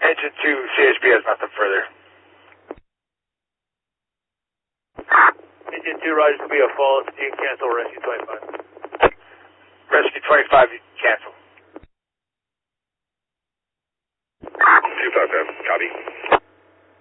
Engine 2, CHP has nothing further. Engine 2, Roger, to be a false. You can cancel Rescue 25. Rescue 25, you can cancel. 255, copy.